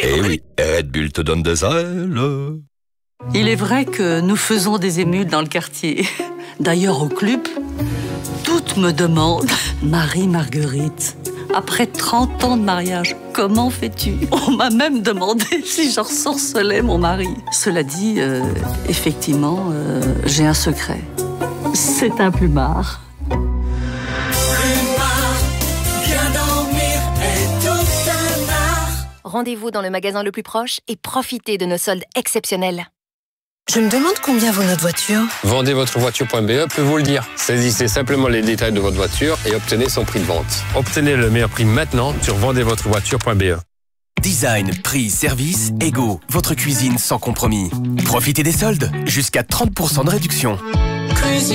Eh oui, Red Bull te donne des ailes. Il est vrai que nous faisons des émules dans le quartier. D'ailleurs, au club, toutes me demandent « Marie-Marguerite, après 30 ans de mariage, comment fais-tu » On m'a même demandé si je ressorcelais mon mari. Cela dit, effectivement, j'ai un secret. C'est un plumard. Rendez-vous dans le magasin le plus proche et profitez de nos soldes exceptionnels. Je me demande combien vaut notre voiture. Vendezvotrevoiture.be peut vous le dire. Saisissez simplement les détails de votre voiture et obtenez son prix de vente. Obtenez le meilleur prix maintenant sur vendezvotrevoiture.be. Design, prix, service, Ego, votre cuisine sans compromis. Profitez des soldes, jusqu'à 30% de réduction.